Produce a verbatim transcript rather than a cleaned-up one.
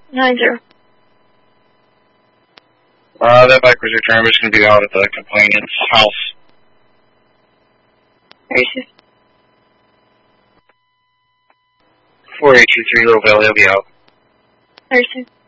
Nine zero. Uh, that bike was returned. I'm just going to be out at the complainant's house. Thirty-two. four eight two three, Little Valley, I'll be out. Thirty-two.